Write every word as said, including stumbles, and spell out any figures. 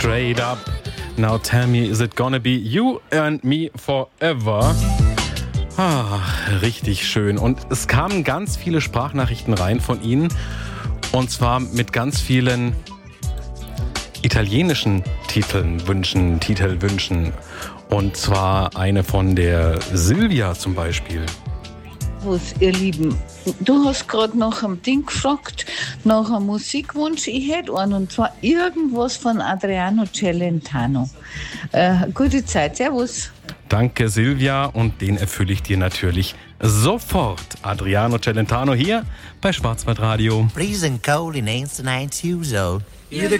Straight Up. Now tell me, is it gonna be you and me forever? Ah, richtig schön. Und es kamen ganz viele Sprachnachrichten rein von Ihnen. Und zwar mit ganz vielen italienischen Titeln, Wünschen, Titelwünschen. Und zwar eine von der Silvia zum Beispiel. Was, ihr Lieben, du hast gerade nach einem Ding gefragt, nach einem Musikwunsch. Ich hätte einen, und zwar irgendwas von Adriano Celentano. Äh, gute Zeit, servus. Danke, Silvia, und den erfülle ich dir natürlich sofort. Adriano Celentano hier bei Schwarzwaldradio. Freezing cold in Einstein Tuesday. You're the